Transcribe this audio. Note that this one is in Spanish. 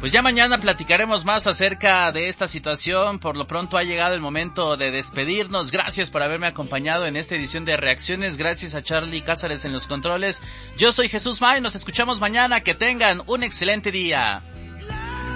Pues ya mañana platicaremos más acerca de esta situación. Por lo pronto ha llegado el momento de despedirnos. Gracias por haberme acompañado en esta edición de Reacciones. Gracias a Charlie Cázares en los controles. Yo soy Jesús May. Nos escuchamos mañana. Que tengan un excelente día.